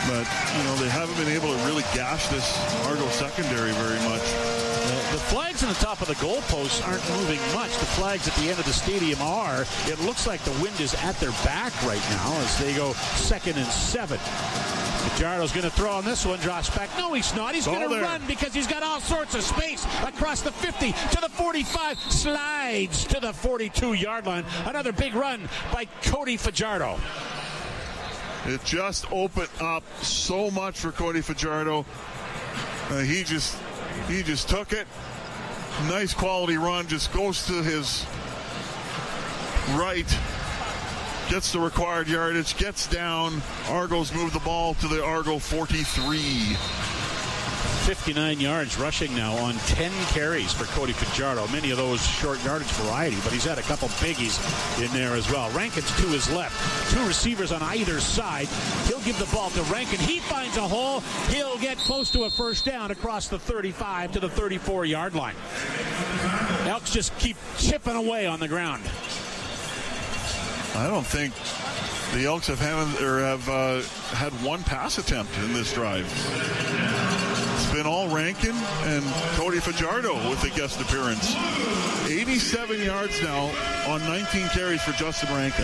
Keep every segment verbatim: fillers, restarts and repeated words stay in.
But, you know, they haven't been able to really gash this Argo secondary very much. The flags on the top of the goalposts aren't moving much. The flags at the end of the stadium are. It looks like the wind is at their back right now as they go second and seven. Fajardo's going to throw on this one. Josh back. No, he's not. He's going to run because he's got all sorts of space across the fifty to the forty-five. Slides to the forty-two-yard line. Another big run by Cody Fajardo. It just opened up so much for Cody Fajardo. Uh, he just... He just took it. Nice quality run. Just goes to his right. Gets the required yardage. Gets down. Argos move the ball to the Argo forty-three. fifty-nine yards rushing now on ten carries for Cody Fajardo. Many of those short yardage variety, but he's had a couple biggies in there as well. Rankin's to his left. Two receivers on either side. He'll give the ball to Rankin. He finds a hole. He'll get close to a first down across the thirty-five to the thirty-four-yard line. Elks just keep chipping away on the ground. I don't think the Elks have had, or have uh, had one pass attempt in this drive. It's been all Rankin and Cody Fajardo with the guest appearance. eighty-seven yards now on nineteen carries for Justin Rankin.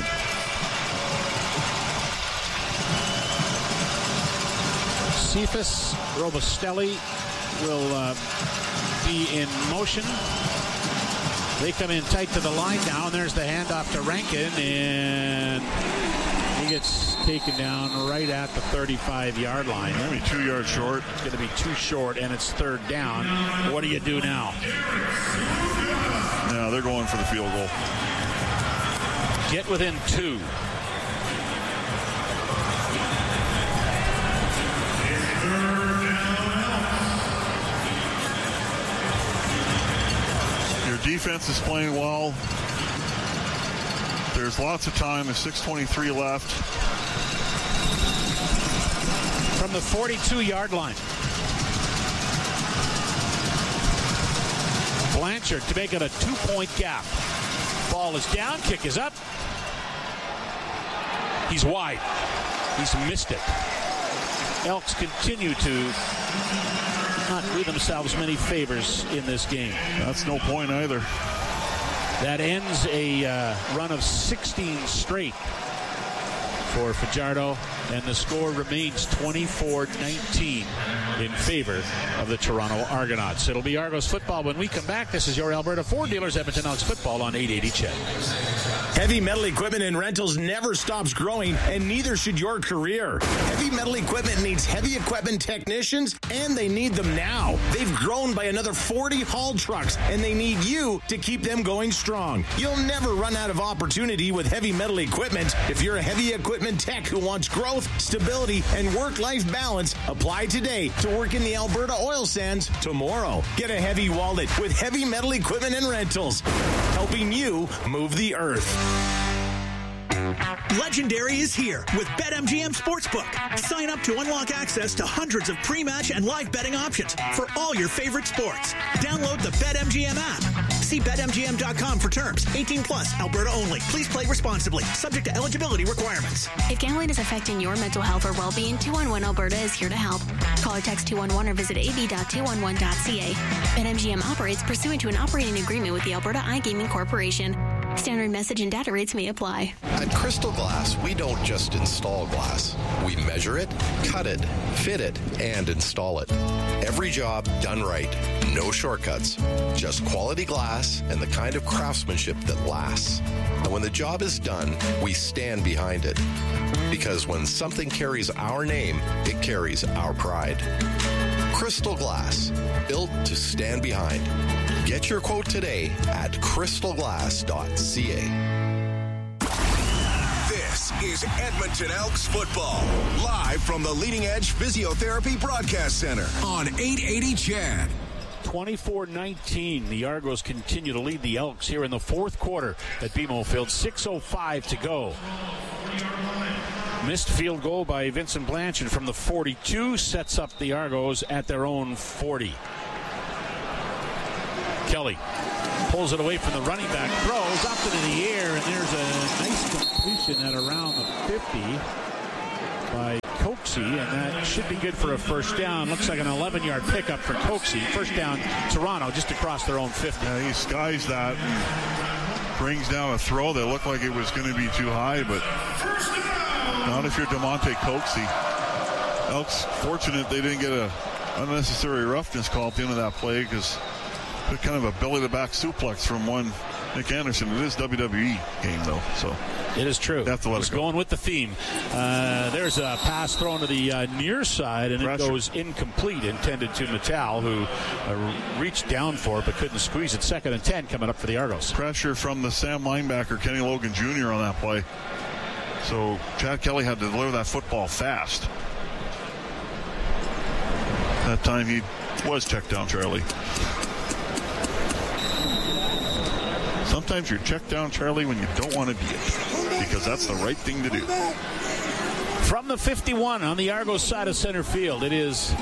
Cephas Robustelli will uh, be in motion. They come in tight to the line now, and there's the handoff to Rankin, and he gets taken down right at the thirty-five-yard line. Maybe two yards short. It's going to be too short, and it's third down. What do you do now? Yeah, they're going for the field goal. Get within two. Defense is playing well. There's lots of time. There's six twenty-three left. From the forty-two-yard line. Blanchard to make it a two-point gap. Ball is down. Kick is up. He's wide. He's missed it. Elks continue to not do themselves many favors in this game. That's no point either. That ends a uh, run of sixteen straight for Fajardo, and the score remains twenty-four nineteen in favor of the Toronto Argonauts. It'll be Argos football when we come back. This is your Alberta Ford Dealers Edmonton Elks football on eight eighty C H E D. Heavy metal equipment and rentals never stops growing, and neither should your career. Heavy metal equipment needs heavy equipment technicians, and they need them now. They've grown by another forty haul trucks, and they need you to keep them going strong. You'll never run out of opportunity with heavy metal equipment. If you're a heavy equipment tech who wants growth, stability, and work-life balance, apply today to work in the Alberta oil sands tomorrow. Get a heavy wallet with heavy metal equipment and rentals, helping you move the earth. Legendary is here with BetMGM Sportsbook. Sign up to unlock access to hundreds of pre-match and live betting options for all your favorite sports. Download the BetMGM app. See Bet M G M dot com for terms. eighteen plus, Alberta only. Please play responsibly. Subject to eligibility requirements. If gambling is affecting your mental health or well-being, two one one Alberta is here to help. Call or text two one one or visit a b dot two one one dot c a. BetMGM operates pursuant to an operating agreement with the Alberta iGaming Corporation. Standard message and data rates may apply. At Crystal Glass, we don't just install glass. We measure it, cut it, fit it, and install it. Every job done right. No shortcuts. Just quality glass and the kind of craftsmanship that lasts. And when the job is done, we stand behind it. Because when something carries our name, it carries our pride. Crystal Glass, built to stand behind. Get your quote today at crystal glass dot c a. This is Edmonton Elks football, live from the Leading Edge Physiotherapy Broadcast Center on eight eighty C H E D. twenty-four nineteen. The Argos continue to lead the Elks here in the fourth quarter at B M O Field. six oh five to go. Missed field goal by Vincent Blanchard from the forty-two sets up the Argos at their own forty. Kelly pulls it away from the running back, throws up into the air, and there's a nice completion at around the fifty by Cokes Cokesy, and that should be good for a first down. Looks like an eleven-yard pickup for Cokesy. First down, Toronto, just across their own fifty. Yeah, he skies that and brings down a throw that looked like it was going to be too high, but not if you're DeMonte Cokesy. Elks fortunate they didn't get a unnecessary roughness call at the end of that play, because it's kind of a belly-to-back suplex from one Nick Anderson. It is W W E game, though, so it is true. Have to let It's it go. going with the theme. Uh, there's a pass thrown to the uh, near side, and Pressure. it goes incomplete, intended to Natal, who uh, reached down for it but couldn't squeeze it. Second and ten coming up for the Argos. Pressure from the Sam linebacker, Kenny Logan Junior on that play. So Chad Kelly had to deliver that football fast. That time he was checked down, Charlie. Sometimes you're checked down, Charlie, when you don't want to be it, because that's the right thing to do. From the fifty-one on the Argos side of center field, it is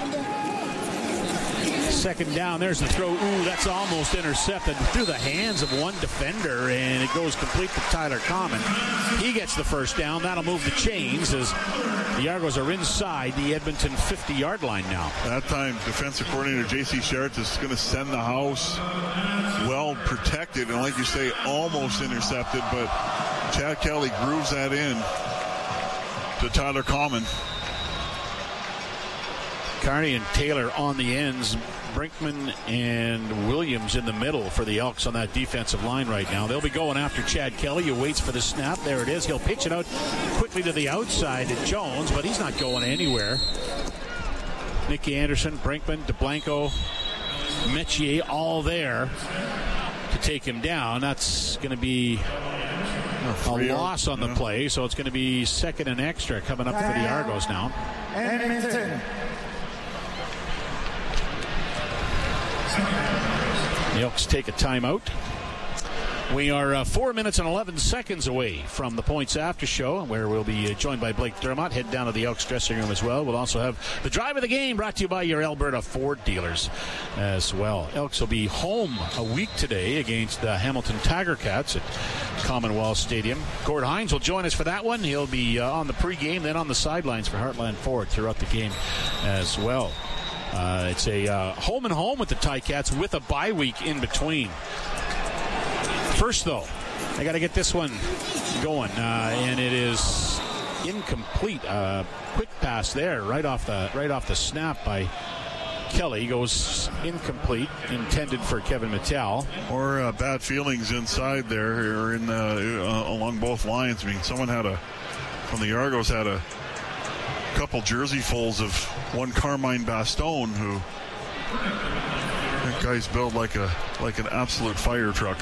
second down. There's the throw. Ooh, that's almost intercepted through the hands of one defender, and it goes complete to Tyler Common. He gets the first down. That'll move the chains as the Argos are inside the Edmonton fifty-yard line now. That time, defensive coordinator J C Sherritt is going to send the house well protected, and like you say, almost intercepted, but Chad Kelly grooves that in to Tyler Common. Carney and Taylor on the ends. Brinkman and Williams in the middle for the Elks on that defensive line right now. They'll be going after Chad Kelly, who waits for the snap. There it is. He'll pitch it out quickly to the outside to Jones, but he's not going anywhere. Nicky Anderson, Brinkman, DeBlanco, Metier, all there to take him down. That's going to be a loss on the play, so it's going to be second and extra coming up for the Argos now. The Elks take a timeout. We are uh, four minutes and eleven seconds away from the Points After Show, where we'll be uh, joined by Blake Dermott. Head down to the Elks dressing room as well. We'll also have the drive of the game brought to you by your Alberta Ford dealers as well. Elks will be home a week today against the Hamilton Tiger Cats at Commonwealth Stadium. Gord Hines will join us for that one. He'll be uh, on the pregame, then on the sidelines for Heartland Ford throughout the game as well. Uh, it's a uh, home and home with the Ticats with a bye week in between. First, though, I got to get this one going, uh, and it is incomplete. Uh, quick pass there, right off the right off the snap by Kelly, goes incomplete, intended for Kevin Mattel. Or uh, bad feelings inside there, or in uh, uh, along both lines. I mean, someone had a from the Argos had a couple jerseyfuls of one Carmine Bastone, who that guy's built like a like an absolute fire truck.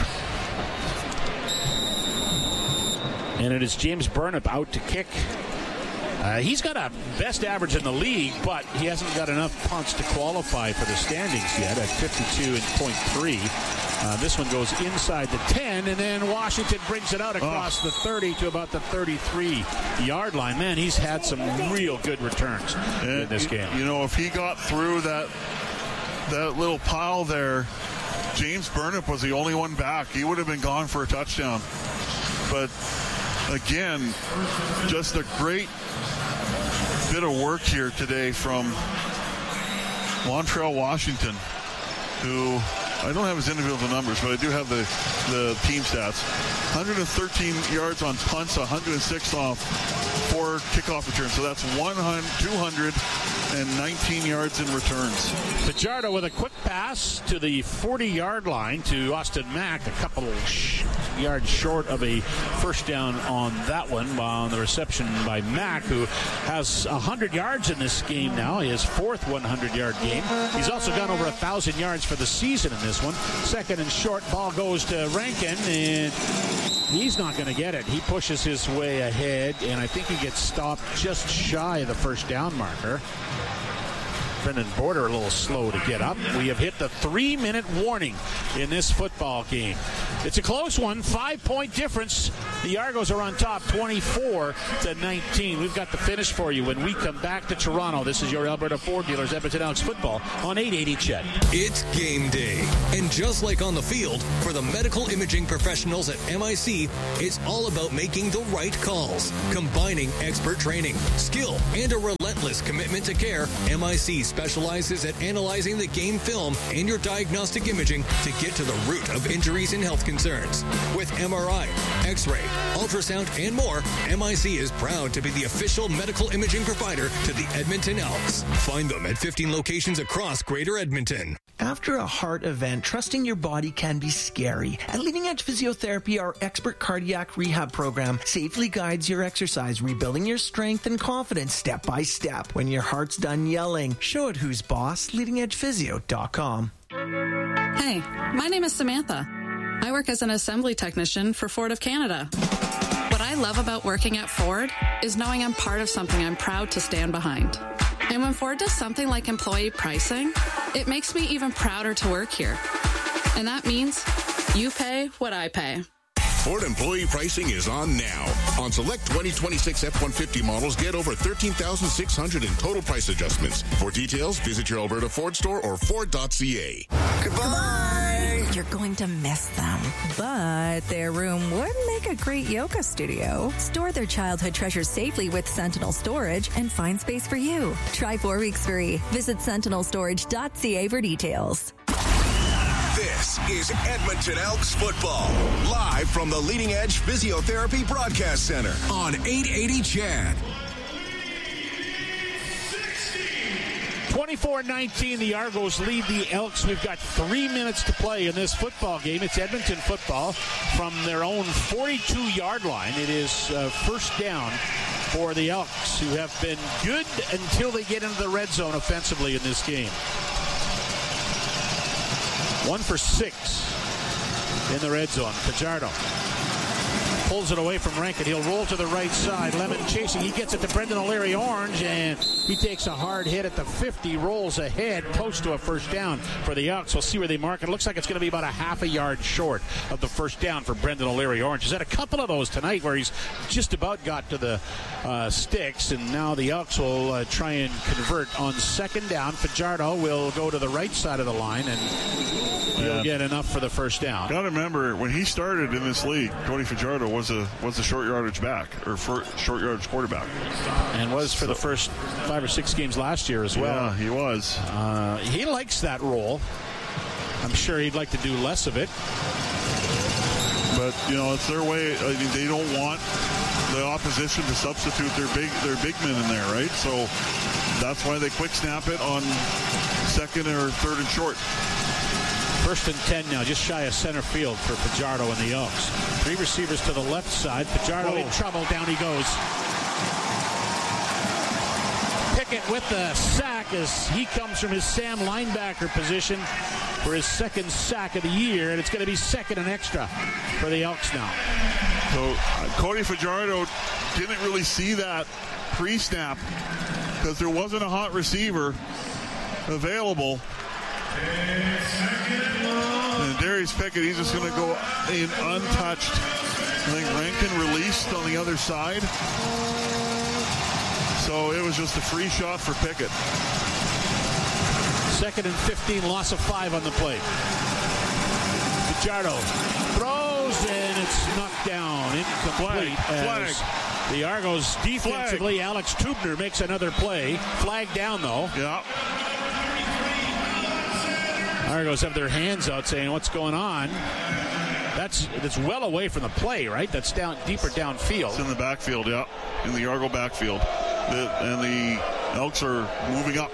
And it is James Burnip out to kick. Uh, he's got a best average in the league, but he hasn't got enough punts to qualify for the standings yet at fifty-two point three. Uh, this one goes inside the ten, and then Washington brings it out across oh. the thirty to about the thirty-three-yard line. Man, he's had some real good returns and in this game. You know, if he got through that that little pile there, James Burnip was the only one back. He would have been gone for a touchdown. But again, just a great bit of work here today from Montrell Washington, who I don't have his individual numbers, but I do have the, the team stats. one hundred thirteen yards on punts, one hundred six off four kickoff returns. So that's one hundred, two hundred nineteen yards in returns. Fajardo with a quick pass to the forty-yard line to Austin Mack, a couple sh- yards short of a first down on that one on the reception by Mack, who has one hundred yards in this game now, his fourth hundred-yard game. He's also gone over one thousand yards for the season in this one. Second and short, ball goes to Rankin, and he's not going to get it. He pushes his way ahead, and I think he gets stopped just shy of the first down marker. Brendan Border a little slow to get up. We have hit the three-minute warning in this football game. It's a close one, five-point difference The Argos are on top, twenty-four to nineteen. We've got the finish for you when we come back to Toronto. This is your Alberta Ford Dealers Edmonton Elks football on eight eighty C H E D. It's game day. And just like on the field, for the medical imaging professionals at M I C, it's all about making the right calls. Combining expert training, skill, and a relentless commitment to care, M I C specializes at analyzing the game film and your diagnostic imaging to get to the root of injuries and health concerns. With M R I, X-ray, ultrasound, and more, M I C is proud to be the official medical imaging provider to the Edmonton Elks. Find them at fifteen locations across Greater Edmonton. After a heart event, trusting your body can be scary. At Leading Edge Physiotherapy, our expert cardiac rehab program safely guides your exercise, rebuilding your strength and confidence step by step. When your heart's done yelling, show it who's boss, leading edge physio dot com. Hey, my name is Samantha. I work as an assembly technician for Ford of Canada. What I love about working at Ford is knowing I'm part of something I'm proud to stand behind. And when Ford does something like employee pricing, it makes me even prouder to work here. And that means you pay what I pay. Ford employee pricing is on now. On select twenty twenty-six F one fifty models, get over thirteen thousand six hundred dollars in total price adjustments. For details, visit your Alberta Ford store or Ford dot C A. Goodbye! You're going to miss them. But their room would make a great yoga studio. Store their childhood treasures safely with Sentinel Storage and find space for you. Try four weeks free. Visit sentinel storage dot C A for details. This is Edmonton Elks football, live from the Leading Edge Physiotherapy Broadcast Center on eight eighty C H E D. twenty-four nineteen, the Argos lead the Elks. We've got three minutes to play in this football game. It's Edmonton football from their own forty-two-yard line. It is uh, first down for the Elks, who have been good until they get into the red zone offensively in this game. One for six in the red zone. Fajardo pulls it away from Rankin. He'll roll to the right side. Lemon chasing. He gets it to Brendan O'Leary Orange, and he takes a hard hit at the fifty, rolls ahead, close to a first down for the Elks. We'll see where they mark it. Looks like it's going to be about a half a yard short of the first down for Brendan O'Leary Orange. He's had a couple of those tonight where he's just about got to the uh, sticks, and now the Elks will uh, try and convert on second down. Fajardo will go to the right side of the line, and he'll yeah. get enough for the first down. Got to remember, when he started in this league, Cody Fajardo was a was a short yardage back, or for, short yardage quarterback. And was for so, the first five or six games last year as well. Yeah, he was. Uh, he likes that role. I'm sure he'd like to do less of it. But, you know, it's their way. I mean, they don't want the opposition to substitute their big their big men in there, right? So that's why they quick snap it on second or third and short. First and ten now, just shy of center field for Fajardo and the Elks. Three receivers to the left side. Fajardo Whoa. in trouble. Down he goes. Pickett with the sack as he comes from his Sam linebacker position for his second sack of the year, and it's going to be second and extra for the Elks now. So uh, Cody Fajardo didn't really see that pre-snap because there wasn't a hot receiver available. And Darius Pickett, he's just going to go in untouched. I think Rankin released on the other side. So it was just a free shot for Pickett. Second and fifteen, loss of five on the play. Fajardo throws, and it's knocked down. Incomplete. Flag. Flag. The Argos defensively, Flag. Alex Tubner makes another play. Flag down, though. Yeah. Argos have their hands out saying, what's going on? That's that's well away from the play, right? That's down deeper downfield. It's in the backfield, yeah. In the Argo backfield. The, and the Elks are moving up.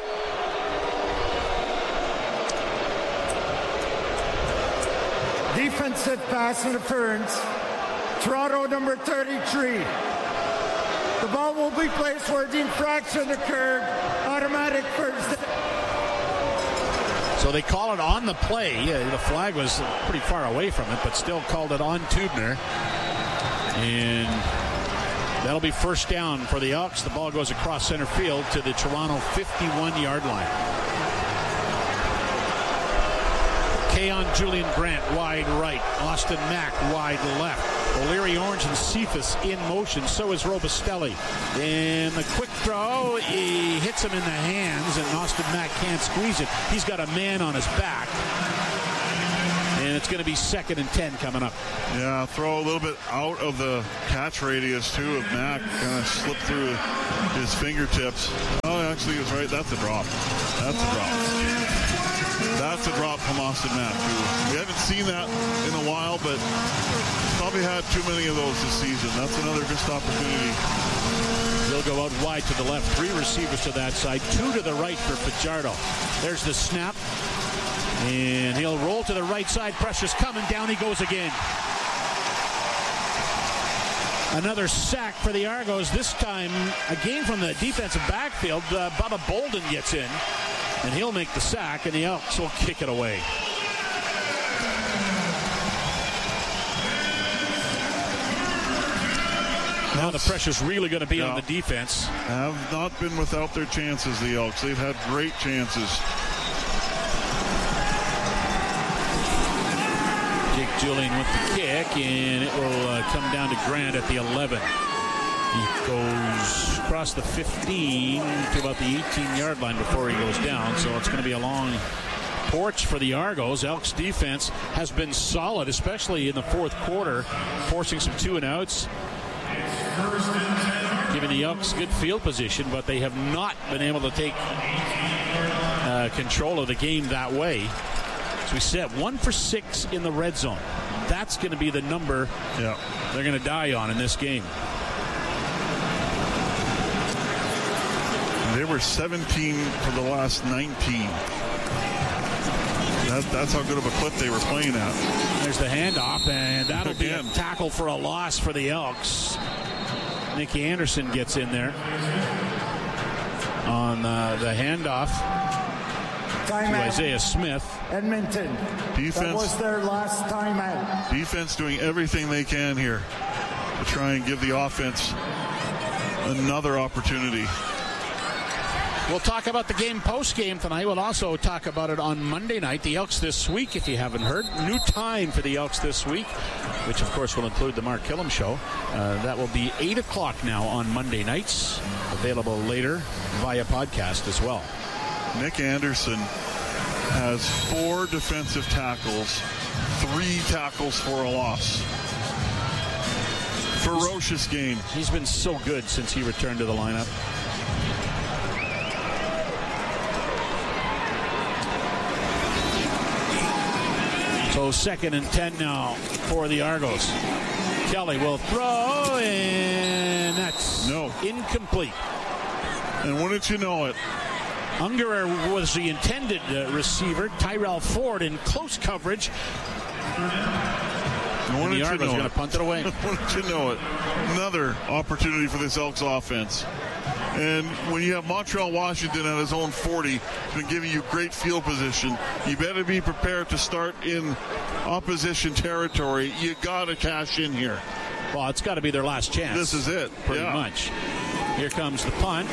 Defensive pass interference. Toronto number thirty-three. The ball will be placed where the infraction occurred. Automatic first. So they call it on the play. Yeah, the flag was pretty far away from it, but still called it on Tubner. And that'll be first down for the Elks. The ball goes across center field to the Toronto fifty-one-yard line. Keon Julian Grant wide right. Austin Mack wide left. O'Leary Orange and Cephas in motion. So is Robustelli. And the quick throw, he hits him in the hands, and Austin Mack can't squeeze it. He's got a man on his back. And it's going to be second and ten coming up. Yeah, throw a little bit out of the catch radius, too, of Mack. Kind of slipped through his fingertips. Oh, actually, he was right. That's a drop. That's a drop. That's a drop from Austin Mack, too. We haven't seen that in a while, but probably had too many of those this season. That's another missed opportunity. He'll go out wide to the left. Three receivers to that side. Two to the right for Fajardo. There's the snap. And he'll roll to the right side. Pressure's coming. Down he goes again. Another sack for the Argos. This time, again from the defensive backfield. Uh, Bubba Bolden gets in. And he'll make the sack. And the Elks will kick it away. Now the pressure's really going to be yeah. on the defense. Have not been without their chances, the Elks. They've had great chances. Jake Julian with the kick, and it will uh, come down to Grant at the eleven. He goes across the fifteen to about the eighteen-yard line before he goes down, so it's going to be a long porch for the Argos. Elks defense has been solid, especially in the fourth quarter, forcing some two and outs, giving the Elks good field position, but they have not been able to take uh, control of the game that way. As we said, one for six in the red zone. That's going to be the number yeah. they're going to die on in this game. They were seventeen for the last nineteen. That, that's how good of a clip they were playing at. There's the handoff, and that'll Again. be a tackle for a loss for the Elks. Nicky Anderson gets in there on uh, the handoff time to out. Isaiah Smith. Edmonton. Defense. That was their last timeout. Defense doing everything they can here to try and give the offense another opportunity. We'll talk about the game post-game tonight. We'll also talk about it on Monday night. The Elks this week, if you haven't heard. New time for the Elks this week, which, of course, will include the Mark Killam Show. Uh, that will be eight o'clock now on Monday nights. Available later via podcast as well. Nick Anderson has four defensive tackles, three tackles for a loss. Ferocious game. He's been so good since he returned to the lineup. So second and ten now for the Argos. Kelly will throw, and that's no incomplete. And wouldn't you know it? Ungerer was the intended uh, receiver. Tyrell Ford in close coverage. And the Argos are going to punt it away. Wouldn't you know it? Another opportunity for this Elks offense. And when you have Montreal Washington at his own forty, been giving you great field position, you better be prepared to start in opposition territory. You got to cash in here. Well, it's got to be their last chance. This is it. Pretty yeah. much. Here comes the punt.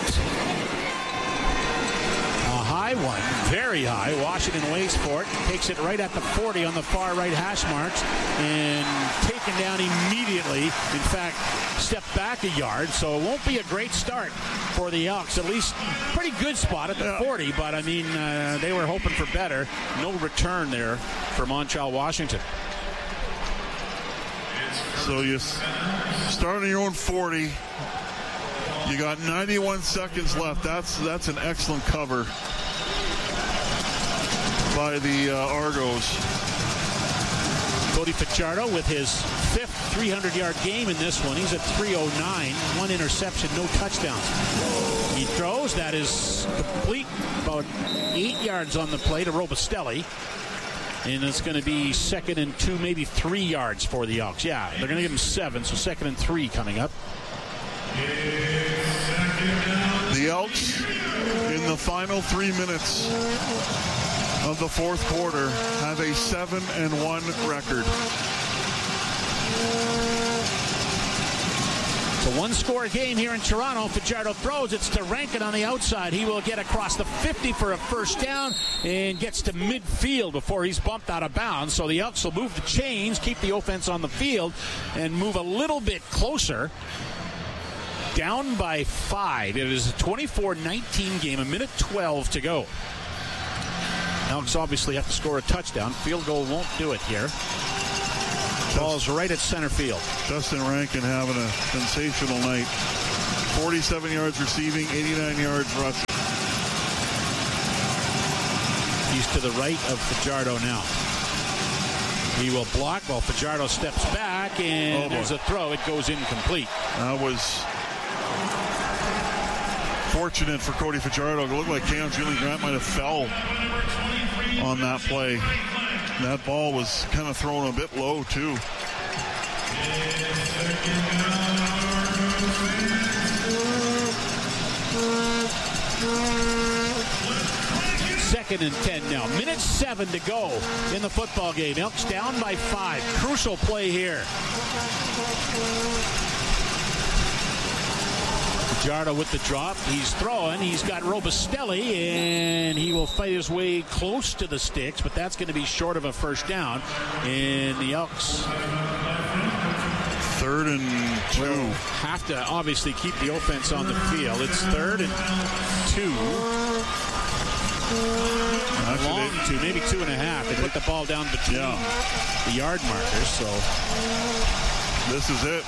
A high one, very high. Washington waits for it, takes it right at the forty on the far right hash marks, and taken down immediately. In fact, step back a yard, so it won't be a great start for the Elks. At least pretty good spot at the yeah. forty, but I mean, uh, they were hoping for better. No return there for Montreal Washington. So you start on your own forty. You got ninety-one seconds left. That's that's an excellent cover by the uh, Argos. Cody Fajardo with his fifth three hundred yard game in this one. He's at three oh nine. One interception, no touchdowns. He throws. That is complete. About eight yards on the play to Robustelli. And it's going to be second and two, maybe three yards for the Elks. Yeah, they're going to give him seven, so second and three coming up. The Elks, in the final three minutes of the fourth quarter, have a seven and one record. It's a one-score game here in Toronto. Fajardo throws. It's to Rankin on the outside. He will get across the fifty for a first down and gets to midfield before he's bumped out of bounds. So the Elks will move the chains, keep the offense on the field, and move a little bit closer. Down by five. It is a twenty-four nineteen game, a minute twelve to go. Elks obviously have to score a touchdown. Field goal won't do it here. Ball's right at center field. Justin Rankin having a sensational night. forty-seven yards receiving, eighty-nine yards rushing. He's to the right of Fajardo now. He will block while Fajardo steps back, and oh there's a throw. It goes incomplete. That was fortunate for Cody Fajardo. It looked like Cam Julian Grant might have fell on that play. That ball was kind of thrown a bit low, too. Second and ten now. Minute seven to go in the football game. Elks down by five. Crucial play here. Fajardo with the drop. He's throwing. He's got Robustelli, and he will fight his way close to the sticks, but that's going to be short of a first down. And the Elks third and two. Will have to obviously keep the offense on the field. It's third and two. Long two, maybe two and a half. They put the ball down between yeah. the yard markers, so this is it.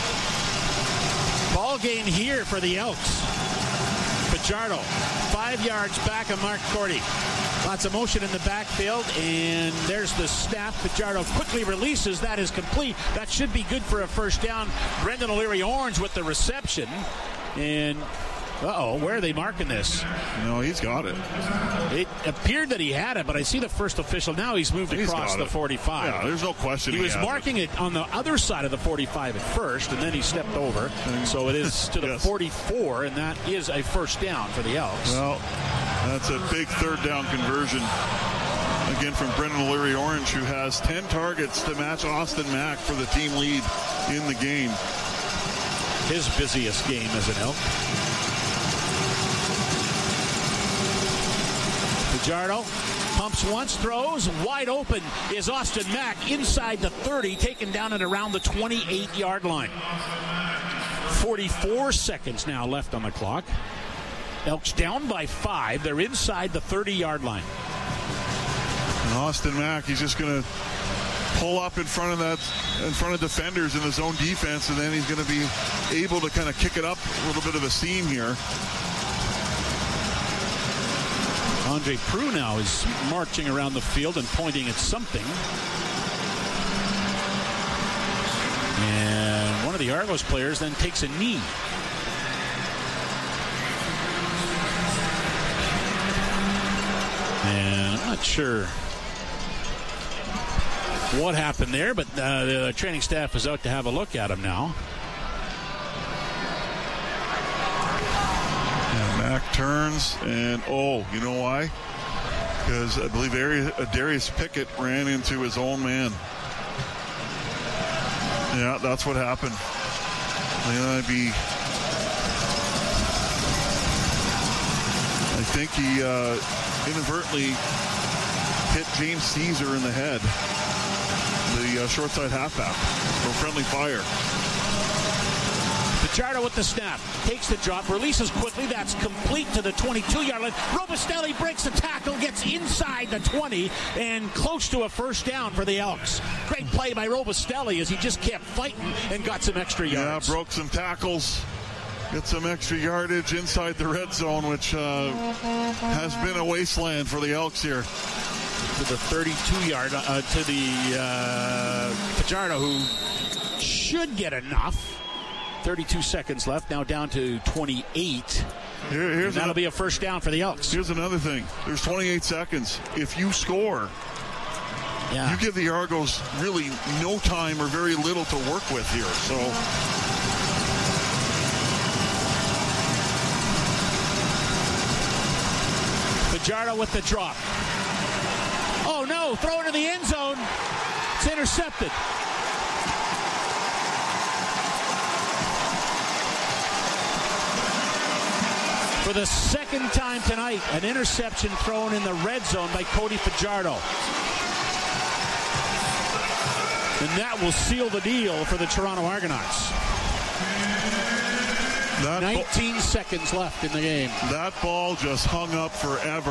Ball game here for the Elks. Fajardo, five yards back of Mark Cordy. Lots of motion in the backfield, and there's the snap. Fajardo quickly releases. That is complete. That should be good for a first down. Brendan O'Leary-Orange with the reception. And, uh-oh, where are they marking this? No, he's got it. It appeared that he had it, but I see the first official. Now he's moved he's across the forty-five. Yeah, there's no question. He, he was marking it. it on the other side of the forty-five at first, and then he stepped over. So it is to the yes. forty-four, and that is a first down for the Elks. Well, that's a big third down conversion. Again, from Brendan O'Leary-Orange, who has ten targets to match Austin Mack for the team lead in the game. His busiest game as an Elk. Fajardo pumps once, throws, wide open is Austin Mack inside the thirty, taken down at around the twenty-eight yard line. forty-four seconds now left on the clock. Elks down by five. They're inside the thirty yard line. And Austin Mack, he's just going to pull up in front of that, in front of defenders in the zone defense, and then he's going to be able to kind of kick it up a little bit of a seam here. Andre Prue now is marching around the field and pointing at something. And one of the Argos players then takes a knee. And I'm not sure what happened there, but uh, the training staff is out to have a look at him now. Mack turns, and oh, you know why? Because I believe Darius Pickett ran into his own man. Yeah, that's what happened. That'd be. I think he uh, inadvertently hit James Caesar in the head, the uh, short side halfback for friendly fire. Fajardo with the snap, takes the drop, releases quickly. That's complete to the twenty-two yard line. Robustelli breaks the tackle, gets inside the twenty, and close to a first down for the Elks. Great play by Robustelli as he just kept fighting and got some extra yards. Yeah, broke some tackles, get some extra yardage inside the red zone, which uh, has been a wasteland for the Elks here. To the thirty-two yard, uh, to the uh, Fajardo, who should get enough. thirty-two seconds left, now down to twenty-eight. Here, here's that'll a, be a first down for the Elks. Here's another thing. There's twenty-eight seconds. If you score, yeah. you give the Argos really no time or very little to work with here. So Fajardo with the drop. Oh no, throw it in the end zone. It's intercepted. For the second time tonight, an interception thrown in the red zone by Cody Fajardo. And that will seal the deal for the Toronto Argonauts. That nineteen bo- seconds left in the game. That ball just hung up forever.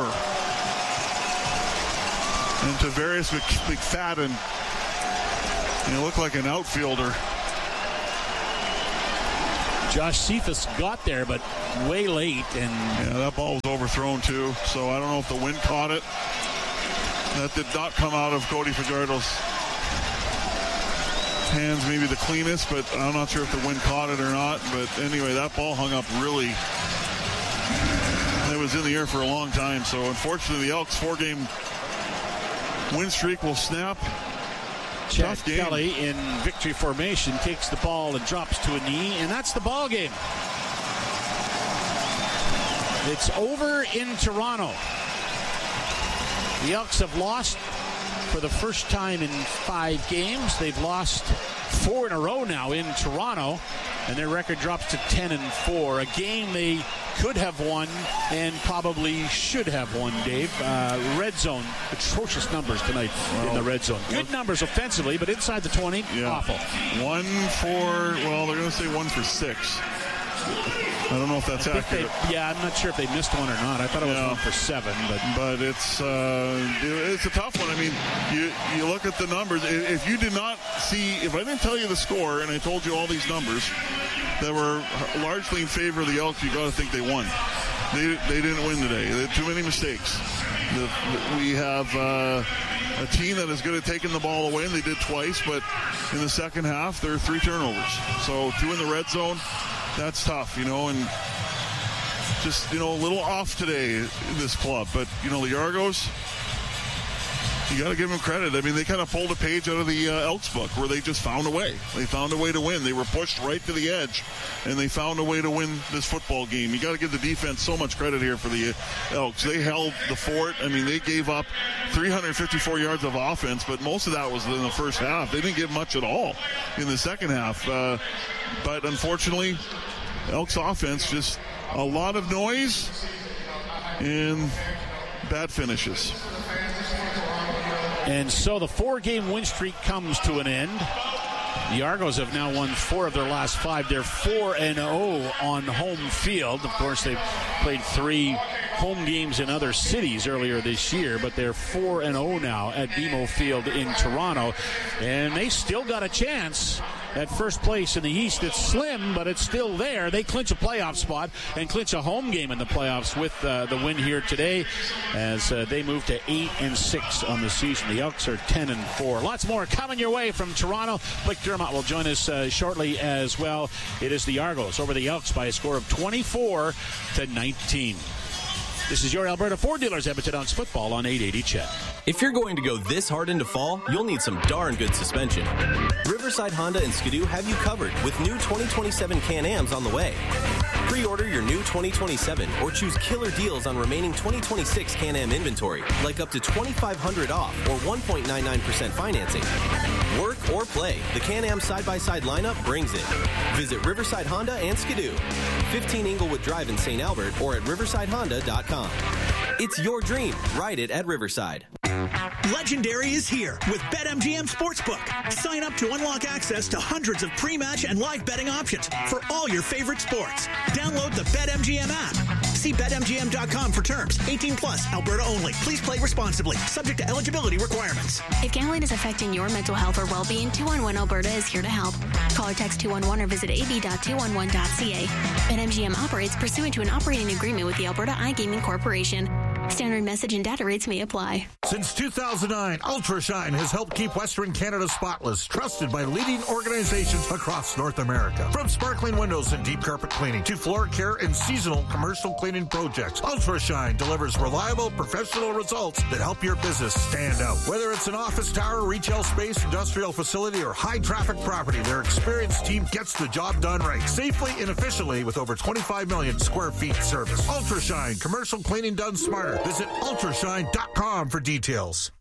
And Tavares McFadden, he looked like an outfielder. Josh Cephas got there, but way late. And yeah, that ball was overthrown too. So I don't know if the wind caught it. That did not come out of Cody Fajardo's hands, maybe the cleanest, but I'm not sure if the wind caught it or not. But anyway, that ball hung up really. It was in the air for a long time. So unfortunately, the Elks' four-game win streak will snap. Chad Kelly in victory formation takes the ball and drops to a knee, and that's the ball game. It's over in Toronto. The Elks have lost for the first time in five games. They've lost four in a row now in Toronto, and their record drops to ten and four. A game they could have won and probably should have won, Dave. Uh, red zone, atrocious numbers tonight well, in the red zone. Good numbers offensively, but inside the twenty, yeah. Awful. One for, well, they're going to say one for six. I don't know if that's accurate. They, yeah, I'm not sure if they missed one or not. I thought it was yeah. one for seven, but but it's uh, it's a tough one. I mean, you you look at the numbers. If you did not see, if I didn't tell you the score and I told you all these numbers that were largely in favor of the Elks, you got to think they won. They they didn't win today. They had too many mistakes. The, we have uh, a team that is good at taking the ball away, and they did twice. But in the second half, there are three turnovers. So two in the red zone. That's tough, you know, and just, you know, a little off today, this club. But, you know, the Argos, you got to give them credit. I mean, they kind of pulled a page out of the uh, Elks book where they just found a way. They found a way to win. They were pushed right to the edge, and they found a way to win this football game. You got to give the defense so much credit here for the Elks. They held the fort. I mean, they gave up three hundred fifty-four yards of offense, but most of that was in the first half. They didn't give much at all in the second half. Uh, but unfortunately, Elks offense, just a lot of noise and bad finishes. And so the four-game win streak comes to an end. The Argos have now won four of their last five. They're four and oh on home field. Of course, they've played three home games in other cities earlier this year, but they're four and oh now at B M O Field in Toronto. And they still got a chance at first place in the East. It's slim, but it's still there. They clinch a playoff spot and clinch a home game in the playoffs with uh, the win here today as uh, they move to eight and six on the season. The Elks are ten and four. Lots more coming your way from Toronto. Blake Dermott will join us uh, shortly as well. It is the Argos over the Elks by a score of twenty-four to nineteen. This is your Alberta Ford Dealers Edmonton Elks football on eight eighty Chet. If you're going to go this hard into fall, you'll need some darn good suspension. Riverside Honda and Skidoo have you covered with new twenty twenty-seven Can-Ams on the way. Pre-order your new twenty twenty-seven or choose killer deals on remaining twenty twenty-six Can-Am inventory, like up to twenty-five hundred dollars off or one point nine nine percent financing. Work or play, the Can-Am side-by-side lineup brings it. Visit Riverside Honda and Skidoo, fifteen Inglewood Drive in Saint Albert, or at riverside honda dot com. It's your dream. Ride it at Riverside. Legendary is here with BetMGM Sportsbook. Sign up to unlock access to hundreds of pre-match and live betting options for all your favorite sports. Download the BetMGM app. See bet M G M dot com for terms. eighteen plus, Alberta only. Please play responsibly. Subject to eligibility requirements. If gambling is affecting your mental health or well-being, two one one Alberta is here to help. Call or text two one one or visit a b dot two one one dot c a. BetMGM operates pursuant to an operating agreement with the Alberta iGaming Corporation. Standard message and data rates may apply. Since two thousand nine, UltraShine has helped keep Western Canada spotless, trusted by leading organizations across North America. From sparkling windows and deep carpet cleaning to floor care and seasonal commercial cleaning projects, UltraShine delivers reliable, professional results that help your business stand out. Whether it's an office tower, retail space, industrial facility, or high-traffic property, their experienced team gets the job done right, safely and efficiently with over twenty-five million square feet service. UltraShine, commercial cleaning done smarter. Visit ultrashine dot com for details.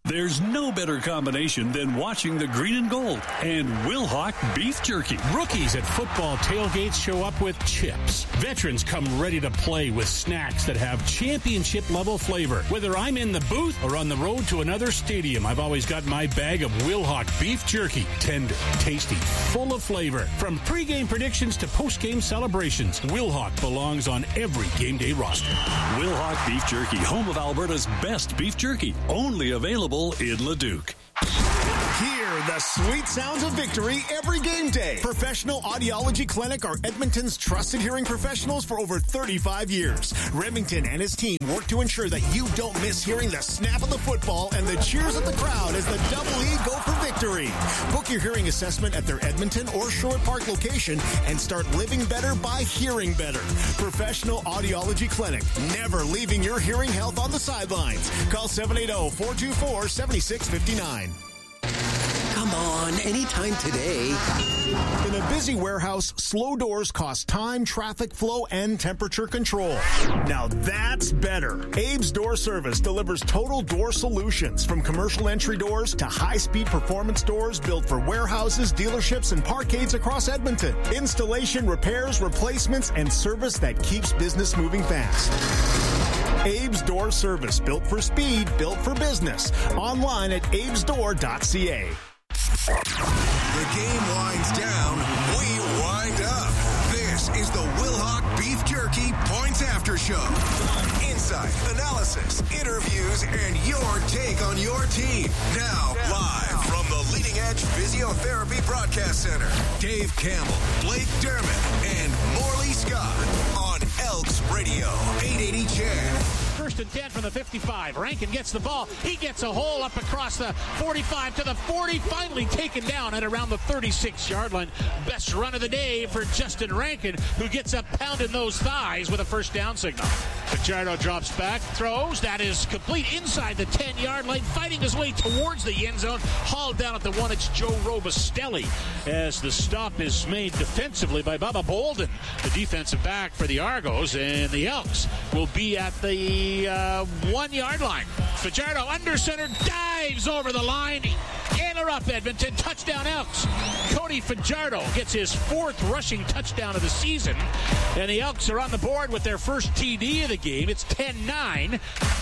There's no better combination than watching the green and gold and Wilhauk beef jerky. Rookies at football tailgates show up with chips. Veterans come ready to play with snacks that have championship-level flavor. Whether I'm in the booth or on the road to another stadium, I've always got my bag of Wilhauk beef jerky. Tender, tasty, full of flavor. From pregame predictions to postgame celebrations, Wilhauk belongs on every game day roster. Wilhauk beef jerky, home of Alberta's best beef jerky. Only available in Leduc. Hear the sweet sounds of victory every game day. Professional Audiology Clinic are Edmonton's trusted hearing professionals for over thirty-five years. Remington and his team work to ensure that you don't miss hearing the snap of the football and the cheers of the crowd as the Double E go for victory. Book your hearing assessment at their Edmonton or Sherwood Park location and start living better by hearing better. Professional Audiology Clinic, never leaving your hearing health on the sidelines. Call seven eight zero, four two four, seven six five nine. Come on, anytime today. In a busy warehouse, slow doors cost time, traffic flow, and temperature control. Now that's better. Abe's Door Service delivers total door solutions, from commercial entry doors to high-speed performance doors built for warehouses, dealerships, and parkades across Edmonton. Installation, repairs, replacements, and service that keeps business moving fast. Abe's Door Service, built for speed, built for business. Online at abes door dot c a. The game winds down, we wind up. This is the Wilhauk Beef Jerky Points After Show. Insight, analysis, interviews, and your take on your team. Now, live from the Leading Edge Physiotherapy Broadcast Center, Dave Campbell, Blake Dermott, and Morley Scott on Elks Radio, eight eighty C H E D. First and ten from the fifty-five. Rankin gets the ball. He gets a hole up across the forty-five to the forty. Finally taken down at around the thirty-six-yard line. Best run of the day for Justin Rankin, who gets up pounding those thighs with a first down signal. Fajardo drops back, throws. That is complete inside the ten-yard line, fighting his way towards the end zone. Hauled down at the one. It's Joe Robustelli as the stop is made defensively by Bubba Bolden, the defensive back for the Argos, and the Elks will be at the Uh, one-yard line. Fajardo under center, dives over the line. Ailer up, Edmonton. Touchdown, Elks. Cody Fajardo gets his fourth rushing touchdown of the season, and the Elks are on the board with their first T D of the game. It's ten nine.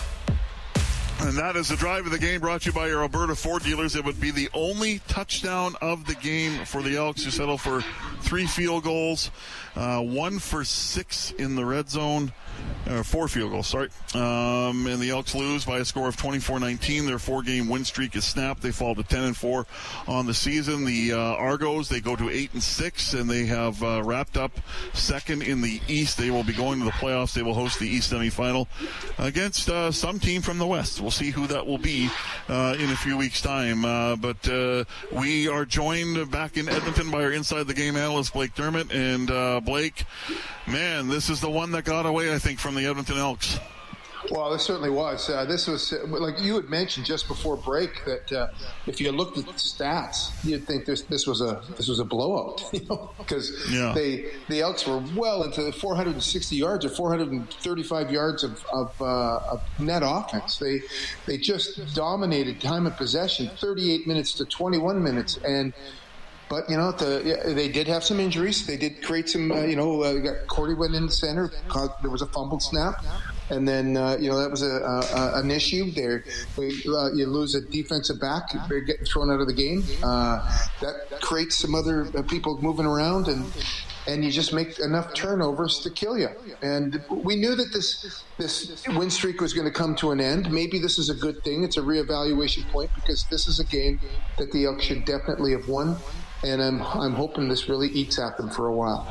And that is the drive of the game, brought to you by your Alberta Ford dealers. It would be the only touchdown of the game for the Elks, who settle for three field goals, uh, one for six in the red zone. Or four field goals, sorry. Um, and the Elks lose by a score of twenty-four nineteen. Their four-game win streak is snapped. They fall to ten and four on the season. The uh, Argos, they go to eight and six, and they have uh, wrapped up second in the East. They will be going to the playoffs. They will host the East semifinal against uh, some team from the West. We'll see who that will be uh, in a few weeks' time. Uh, but uh, we are joined back in Edmonton by our Inside the Game analyst, Blake Dermott. And uh, Blake, man, this is the one that got away, I think, from the Edmonton Elks. Well, this certainly was. Uh, this was, uh, like you had mentioned just before break, that uh, if you looked at the stats, you'd think this this was a this was a blowout, you know, because yeah. they the Elks were well into four hundred sixty yards or four hundred thirty-five yards of of, uh, of net offense. They they just dominated time of possession, thirty-eight minutes to twenty-one minutes, and. But, you know, the, yeah, they did have some injuries. They did create some, uh, you know, uh, got Cordy went in the center. Caused, there was a fumbled snap. And then, uh, you know, that was a, a, an issue there. Uh, you lose a defensive back. They're getting thrown out of the game. Uh, that creates some other uh, people moving around, and and you just make enough turnovers to kill you. And we knew that this this win streak was going to come to an end. Maybe this is a good thing. It's a reevaluation point, because this is a game that the Elks should definitely have won. And I'm I'm hoping this really eats at them for a while.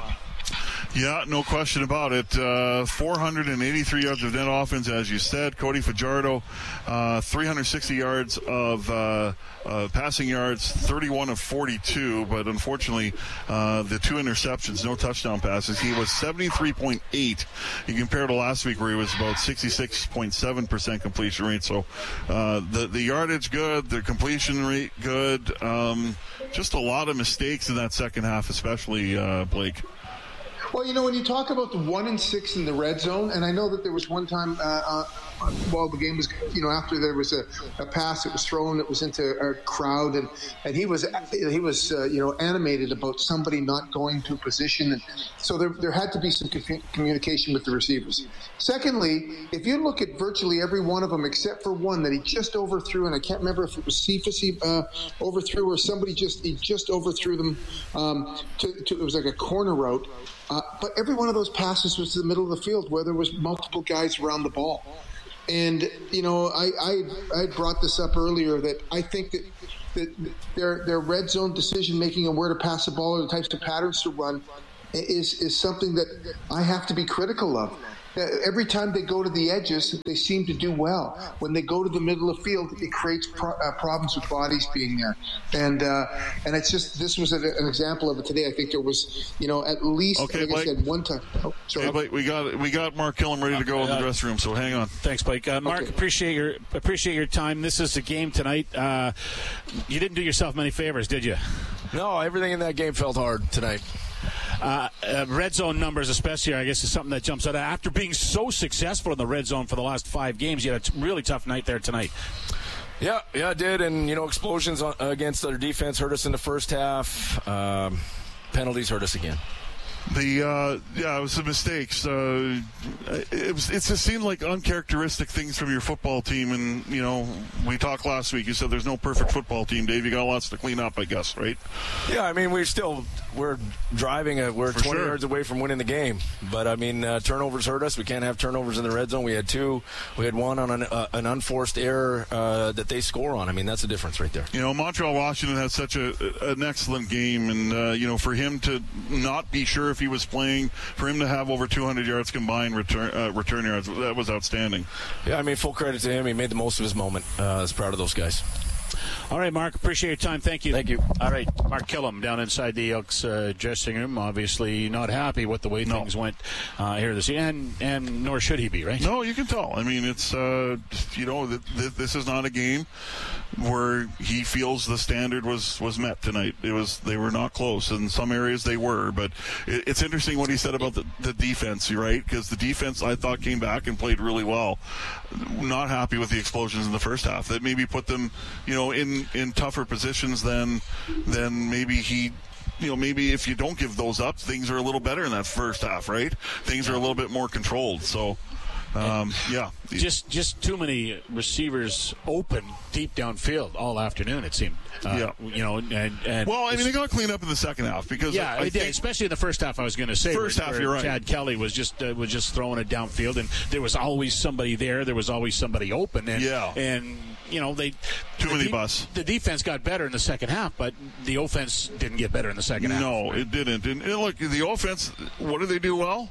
Yeah, no question about it. Uh, four hundred eighty-three yards of net offense, as you said. Cody Fajardo, uh, three hundred sixty yards of uh, uh, passing yards, thirty-one of forty-two. But unfortunately, uh, the two interceptions, no touchdown passes. He was seventy-three point eight. You compare to last week, where he was about sixty-six point seven percent completion rate. So uh, the the yardage good, the completion rate good. Um, just a lot of mistakes in that second half, especially uh, Blake. Well, you know, when you talk about the one and six in the red zone, and I know that there was one time uh, uh, while the game was, you know, after there was a, a pass that was thrown, it was into a crowd, and, and he was he was uh, you know animated about somebody not going to position, and so there there had to be some communication with the receivers. Secondly, if you look at virtually every one of them except for one that he just overthrew, and I can't remember if it was Cephas he uh, overthrew or somebody just he just overthrew them. Um, to, to, it was like a corner route, uh, but every one of those passes was to the middle of the field where there was multiple guys around the ball. And you know, I I, I brought this up earlier that I think that that their their red zone decision making and where to pass the ball or the types of patterns to run is is something that I have to be critical of. Every time they go to the edges, they seem to do well. When they go to the middle of the field, it creates pro- uh, problems with bodies being there. And uh, and it's just, this was an, an example of it today. I think there was, you know, at least, okay, like Blake. I said, one time. Oh, sorry. Hey, Blake, we got we got Mark Killam ready to go uh, in the dressing room, so hang on. Thanks, Blake. Uh, Mark, okay. appreciate your appreciate your time. This is a game tonight. Uh, you didn't do yourself many favors, did you? No, everything in that game felt hard tonight. Uh, uh, red zone numbers, especially, I guess, is something that jumps out. After being so successful in the red zone for the last five games, you had a t- really tough night there tonight. Yeah, yeah, I did. And, you know, explosions on, against their defense hurt us in the first half. Um, penalties hurt us again. The uh, yeah, it was some mistakes. Uh, it was. It just seemed like uncharacteristic things from your football team. And you know, we talked last week. You said there's no perfect football team, Dave. You got lots to clean up, I guess, right? Yeah, I mean, we still we're driving. A, we're For twenty sure. yards away from winning the game. But I mean, uh, turnovers hurt us. We can't have turnovers in the red zone. We had two. We had one on an, uh, an unforced error uh, that they score on. I mean, that's the difference right there. You know, Montreal Washington had such a an excellent game, and uh, you know, for him to not be sure if he was playing, for him to have over two hundred yards combined return uh, return yards, that was outstanding. Yeah, I mean, full credit to him. He made the most of his moment. Uh, I was proud of those guys. All right, Mark, appreciate your time. Thank you. Thank you. All right, Mark Killam down inside the Elks uh, dressing room, obviously not happy with the way no. things went uh, here this year, and, and nor should he be, right? No, you can tell. I mean, it's, uh, you know, th- th- this is not a game where he feels the standard was, was met tonight. It was, they were not close. In some areas they were, but it, it's interesting what he said about the, the defense, right? Because the defense, I thought, came back and played really well. Not happy with the explosions in the first half. That maybe put them, you know, in, in tougher positions than than maybe he, you know, maybe if you don't give those up, things are a little better in that first half, right? Things are a little bit more controlled. So, um, yeah. Just just too many receivers open deep downfield all afternoon, it seemed. Uh, yeah. You know, and, and well, I mean, they got cleaned up in the second half because yeah, I, I they did, think especially in the first half. I was going to say first where, half, where you're right. Chad Kelly was just uh, was just throwing it downfield, and there was always somebody there. There was always somebody open, and yeah. and you know they too the many de- busts. The defense got better in the second half, but the offense didn't get better in the second half. No, it didn't. And, and look, the offense. What did they do well?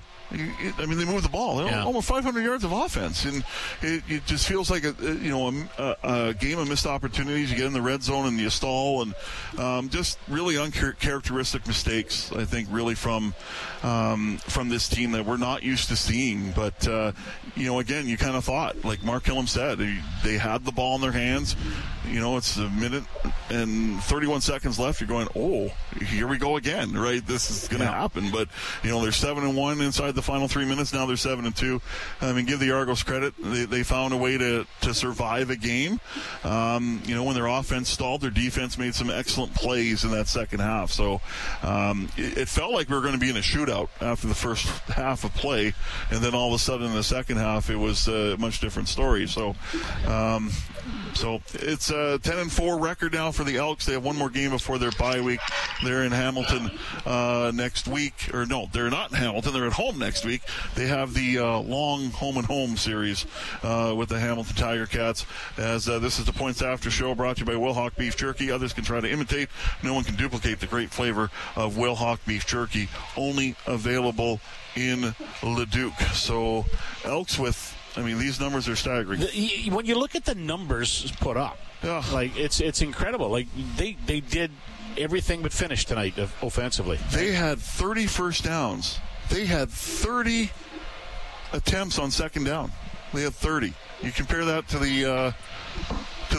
I mean, they moved the ball. Yeah. Almost five hundred yards of offense, and it, it just feels like a you know a, a game of missed opportunities. You get in the red zone and you stall, and um, just really uncharacteristic mistakes. I think really from um, from this team that we're not used to seeing. But uh, you know, again, you kind of thought, like Mark Killam said, they had the ball in their hands. You know, it's a minute and thirty-one seconds left. You're going, oh, here we go again, right? This is going to yeah. happen. But you know, they're seven and one inside the final three minutes. Now they're seven and two. I mean, give the Argos credit; they, they found a way to, to survive a game. Um, you know, when their offense stalled, their defense made some excellent plays in that second half. So um, it, it felt like we were going to be in a shootout after the first half of play, and then all of a sudden in the second half, it was a much different story. So, um, so it's a ten and four record now for the Elks. They have one more game before their bye week. They're in Hamilton uh, next week, or no, they're not in Hamilton. They're at home next week. They have the uh, long home and home series uh, with the Hamilton Tiger Cats. As uh, this is the Points After Show, brought to you by Wilhauk Beef Jerky. Others can try to imitate. No one can duplicate the great flavor of Wilhauk Beef Jerky. Only available in Leduc. So Elks with, I mean, these numbers are staggering. The, when you look at the numbers put up, yeah. like it's it's incredible. Like they they did everything but finish tonight offensively. They had thirty first downs. They had thirty attempts on second down. They had thirty. You compare that to the uh, to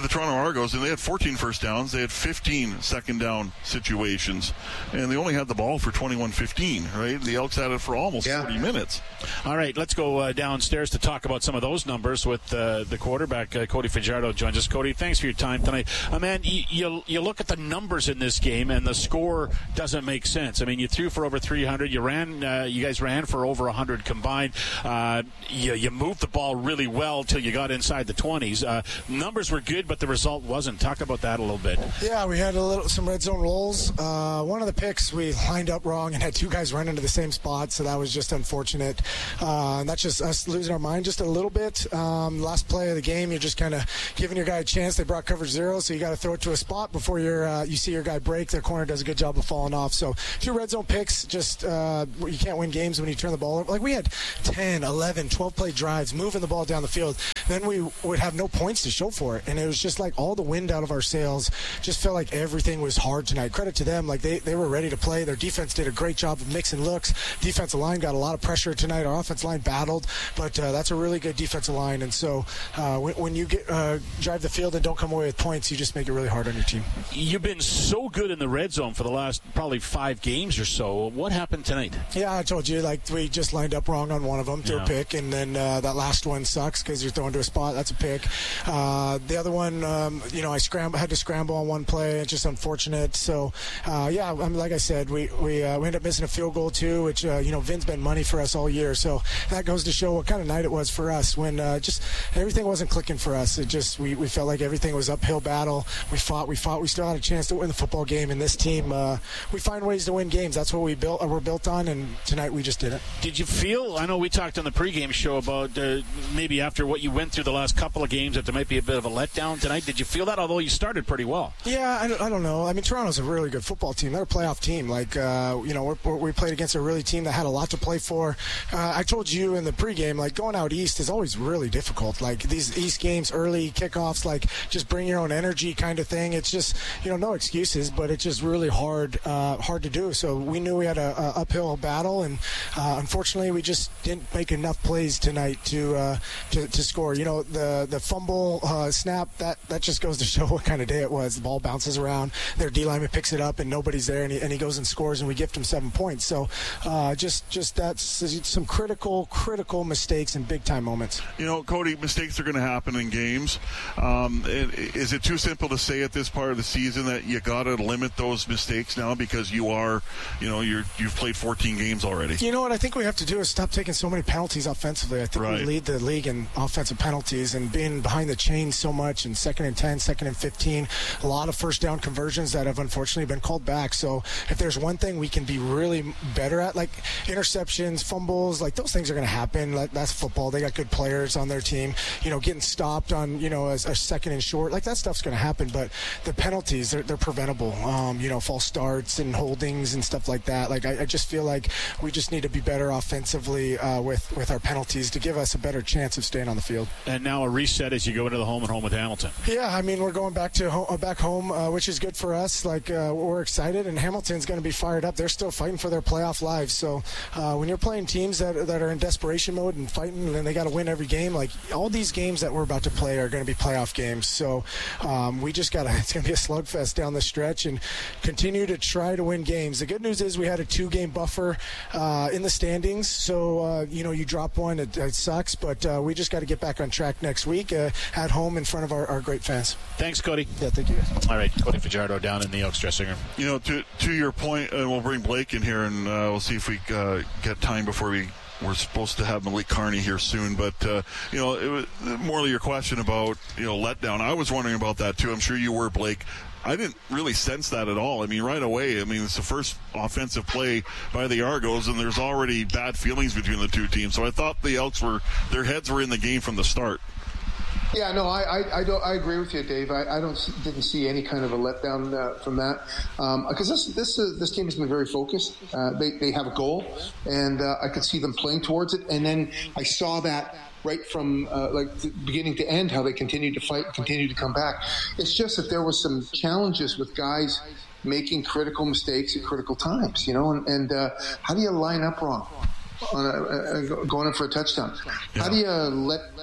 the Toronto Argos, and they had fourteen first downs. They had fifteen second down situations, and they only had the ball for twenty-one fifteen, right? The Elks had it for almost yeah. forty minutes. All right, let's go uh, downstairs to talk about some of those numbers with uh, the quarterback, uh, Cody Fajardo, joins us. Cody, thanks for your time tonight. Uh, man, you, you, you look at the numbers in this game, and the score doesn't make sense. I mean, you threw for over three hundred. You ran, uh, you guys ran for over one hundred combined. Uh, you, you moved the ball really well till you got inside the twenties. Uh, numbers were good, but the result wasn't. Talk about that a little bit. Yeah, we had a little some red zone rolls. Uh, one of the picks we lined up wrong and had two guys run into the same spot, so that was just unfortunate. Uh, and that's just us losing our mind just a little bit. Um, last play of the game, you're just kind of giving your guy a chance. They brought coverage zero, so you got to throw it to a spot before you're, uh, you see your guy break. Their corner does a good job of falling off. So two red zone picks, just uh, you can't win games when you turn the ball over. Like we had ten, eleven, twelve play drives, moving the ball down the field. Then we would have no points to show for it. And it was just like all the wind out of our sails. Just felt like everything was hard tonight. Credit to them. Like they, they were ready to play. Their defense did a great job of mixing looks. Defensive line got a lot of pressure tonight. Our offensive line battled, but uh, that's a really good defensive line. And so uh, when, when you get uh, drive the field and don't come away with points, you just make it really hard on your team. You've been so good in the red zone for the last probably five games or so. What happened tonight? Yeah, I told you, like we just lined up wrong on one of them, threw yeah. a pick, and then uh, that last one sucks because you're throwing to a spot. That's a pick. Uh, the other one, um, you know, I scramble, had to scramble on one play. It's just unfortunate. So, uh, yeah, I mean, like I said, we we, uh, we ended up missing a field goal too, which uh, you know, Vin's been money for us all year. So that goes to show what kind of night it was for us when uh, just everything wasn't clicking for us. It just we, we felt like everything was uphill battle. We fought, we fought. We still had a chance to win the football game. And this team, uh, we find ways to win games. That's what we built. Uh, we're built on. And tonight we just didn't. Did you feel? I know we talked on the pregame show about uh, maybe after what you went through the last couple of games that there might be a bit of a letdown tonight. Did you feel that? Although you started pretty well. Yeah, I don't, I don't know. I mean, Toronto's a really good football team. They're a playoff team. Like, uh, you know, we're, we played against a really team that had a lot to play for. Uh, I told you in the pregame, like, going out east is always really difficult. Like, these east games, early kickoffs, like, just bring your own energy kind of thing. It's just, you know, no excuses, but it's just really hard uh, hard to do. So we knew we had a, a uphill battle, and uh, unfortunately, we just didn't make enough plays tonight to uh, to, to score. You know, the the fumble uh, snap, that, that just goes to show what kind of day it was. The ball bounces around, their D lineman picks it up, and nobody's there, and he, and he goes and scores, and we gift him seven points. So uh, just just that's some critical, critical mistakes in big-time moments. You know, Cody, mistakes are going to happen in games. Um, is it too simple to say at this part of the season that you got to limit those mistakes now because you are, you know, you're, you've played fourteen games already? You know what I think we have to do is stop taking so many penalties offensively. I think right. we lead the league in offensive penalties, and being behind the chains so much, and second and ten, second and fifteen, a lot of first down conversions that have unfortunately been called back. So if there's one thing we can be really better at, like interceptions, fumbles, like those things are going to happen. Like, that's football. They got good players on their team. You know, getting stopped on, you know, a, a second and short, like that stuff's going to happen. But the penalties, they're, they're preventable. Um, you know, false starts and holdings and stuff like that. Like I, I just feel like we just need to be better offensively uh, with with our penalties to give us a better chance of staying on the field. And now a reset as you go into the home and home with Hamilton. Yeah, I mean, we're going back to home, back home, uh, which is good for us. Like uh, we're excited, and Hamilton's going to be fired up. They're still fighting for their playoff lives. So uh, when you're playing teams that that are in desperation mode and fighting, and they got to win every game, like all these games that we're about to play are going to be playoff games. So um, we just got to. It's going to be a slugfest down the stretch, and continue to try to win games. The good news is we had a two-game buffer uh, in the standings. So uh, you know, you drop one, it, it sucks, but uh, we just got to get back on track next week uh, at home in front of our, our great fans. Thanks, Cody. Yeah, thank you. All right, Cody Fajardo down in the Elks dressing room. You know, to to your point, and uh, we'll bring Blake in here, and uh, we'll see if we uh, get time before we. We're supposed to have Malik Carney here soon, but uh, you know, it was more of your question about, you know, letdown. I was wondering about that too. I'm sure you were, Blake. I didn't really sense that at all. I mean, right away, I mean, it's the first offensive play by the Argos, and there's already bad feelings between the two teams. So I thought the Elks were, their heads were in the game from the start. Yeah, no, I I, I don't I agree with you, Dave. I, I don't didn't see any kind of a letdown uh, from that because um, this this uh, this team has been very focused. Uh, they they have a goal, and uh, I could see them playing towards it. And then I saw that right from uh, like the beginning to end, how they continued to fight, continued to come back. It's just that there was some challenges with guys making critical mistakes at critical times, you know. And, and uh, how do you line up wrong on a, a, going in for a touchdown? Yeah. How do you let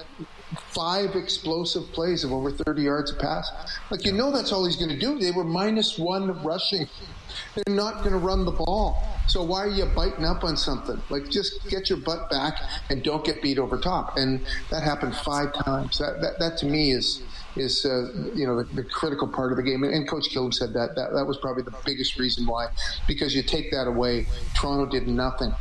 five explosive plays of over thirty yards of pass. Like, you know that's all he's going to do. They were minus one rushing. They're not going to run the ball. So why are you biting up on something? Like, just get your butt back and don't get beat over top. And that happened five times. That that, that to me is is uh, you know the, the critical part of the game. And, and Coach Killam said that, that that was probably the biggest reason why. Because you take that away, Toronto did nothing.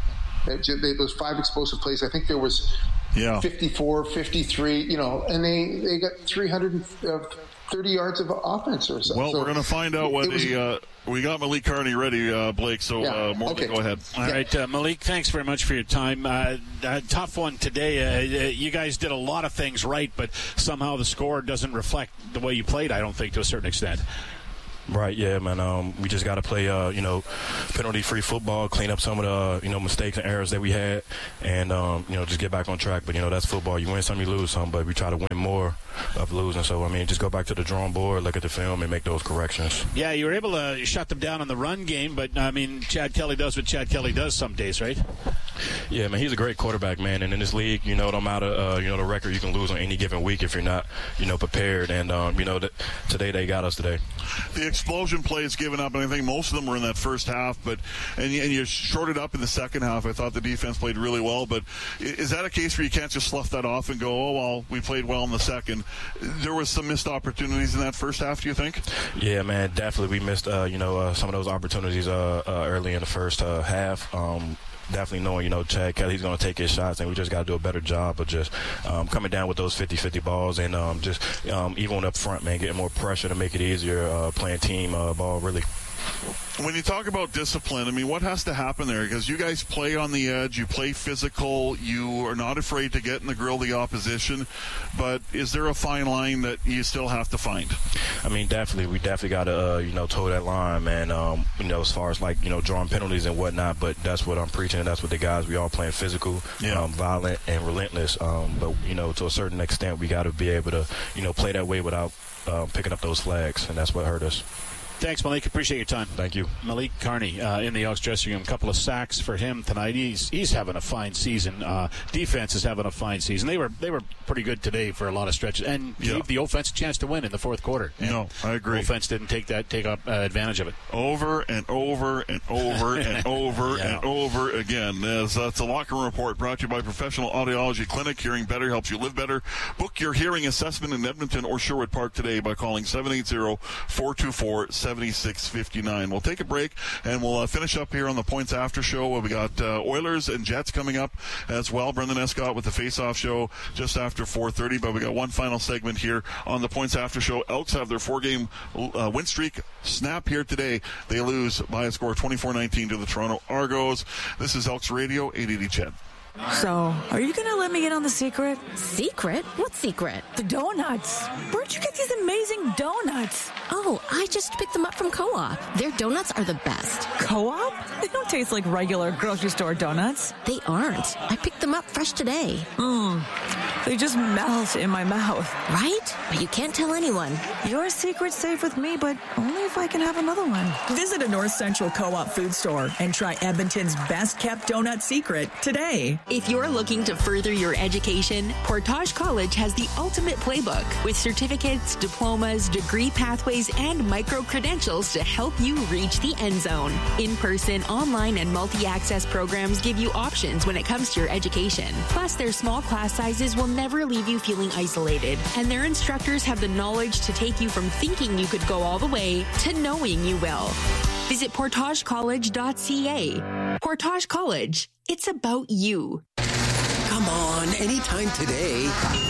Those five explosive plays, I think there was yeah. fifty-four, fifty-three, you know, and they, they got three hundred thirty yards of offense or something. Well, so we're going to find out when the uh, we got Malik Carney ready, uh, Blake. So yeah. uh, Morgan, okay. go ahead. All yeah. right, uh, Malik, thanks very much for your time. Uh, uh, tough one today. Uh, you guys did a lot of things right, but somehow the score doesn't reflect the way you played, I don't think, to a certain extent. Right, yeah, man. Um, we just got to play, uh, you know, penalty-free football, clean up some of the, you know, mistakes and errors that we had, and, um, you know, just get back on track. But, you know, that's football. You win some, you lose some, but we try to win more of losing. So, I mean, just go back to the drawing board, look at the film, and make those corrections. Yeah, you were able to shut them down on the run game, but, I mean, Chad Kelly does what Chad Kelly does some days, right? Yeah, man, he's a great quarterback, man. And in this league, you know, no matter, uh, you know, the record you can lose on any given week if you're not, you know, prepared. And, um, you know, th- today they got us today. The explosion plays given up, and I think most of them were in that first half, but and you, and you shorted up in the second half. I thought the defense played really well, but is that a case where you can't just slough that off and go, oh, well, we played well in the second? There was some missed opportunities in that first half, do you think? Yeah, man, definitely. We missed, uh, you know, uh, some of those opportunities uh, uh, early in the first uh, half. Um, Definitely knowing, you know, Chad Kelly, he's going to take his shots, and we just got to do a better job of just um, coming down with those fifty-fifty balls and um, just um, even up front, man, getting more pressure to make it easier uh, playing team uh, ball, really. When you talk about discipline, I mean, what has to happen there? Because you guys play on the edge, you play physical, you are not afraid to get in the grill of the opposition, but is there a fine line that you still have to find? I mean, definitely. We definitely got to, uh, you know, toe that line, man, um, you know, as far as, like, you know, drawing penalties and whatnot, but that's what I'm preaching, and that's what the guys, we all playing physical, yeah. um, violent, and relentless, um, but, you know, to a certain extent, we got to be able to, you know, play that way without uh, picking up those flags, and that's what hurt us. Thanks, Malik. Appreciate your time. Thank you. Malik Carney uh, in the Elks dressing room. A couple of sacks for him tonight. He's he's having a fine season. Uh, defense is having a fine season. They were they were pretty good today for a lot of stretches, and yeah. gave the offense a chance to win in the fourth quarter. And no, I agree. The offense didn't take that take up uh, advantage of it. Over and over and over and over yeah. and over again. As that's a locker room report brought to you by Professional Audiology Clinic. Hearing better helps you live better. Book your hearing assessment in Edmonton or Sherwood Park today by calling seven eight zero, four two four, seven six five nine. We'll take a break, and we'll uh, finish up here on the Points After Show. We got uh, Oilers and Jets coming up as well. Brendan Escott with the Face-Off Show just after four thirty, but we got one final segment here on the Points After Show. Elks have their four-game uh, win streak snap here today. They lose by a score of twenty-four nineteen to the Toronto Argos. This is Elks Radio, eight eighty C H E D. So, are you going to let me in on the secret? Secret? What secret? The donuts. Where'd you get these amazing donuts? Oh, I just picked them up from Co-op. Their donuts are the best. Co-op? They don't taste like regular grocery store donuts. They aren't. I picked them up fresh today. Mmm. They just melt in my mouth. Right? But you can't tell anyone. Your secret's safe with me, but only if I can have another one. Visit a North Central Co-op food store and try Edmonton's best-kept donut secret today. If you're looking to further your education, Portage College has the ultimate playbook with certificates, diplomas, degree pathways, and micro-credentials to help you reach the end zone. In-person, online, and multi-access programs give you options when it comes to your education. Plus, their small class sizes will never leave you feeling isolated, and their instructors have the knowledge to take you from thinking you could go all the way to knowing you will. Visit portage college dot c a. Portage College. It's about you. Come on, anytime today.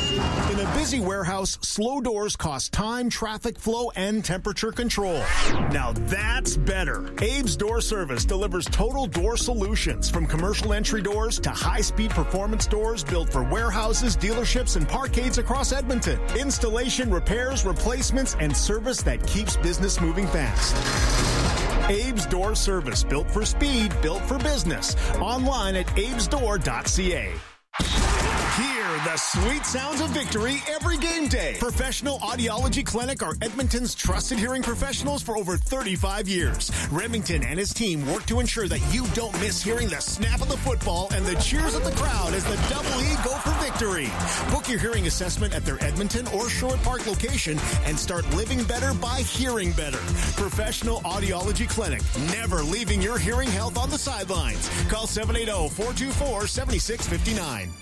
In a busy warehouse, slow doors cost time, traffic flow, and temperature control. Now that's better. Abe's Door Service delivers total door solutions, from commercial entry doors to high-speed performance doors built for warehouses, dealerships, and parkades across Edmonton. Installation, repairs, replacements, and service that keeps business moving fast. Abe's Door Service, built for speed, built for business. Online at abes door dot c a. Hear the sweet sounds of victory every game day. Professional Audiology Clinic are Edmonton's trusted hearing professionals for over thirty-five years. Remington and his team work to ensure that you don't miss hearing the snap of the football and the cheers of the crowd as the Double E go for victory. victory. Book your hearing assessment at their Edmonton or Sherwood Park location and start living better by hearing better. Professional Audiology Clinic, never leaving your hearing health on the sidelines. Call seven eight zero, four two four, seven six five nine.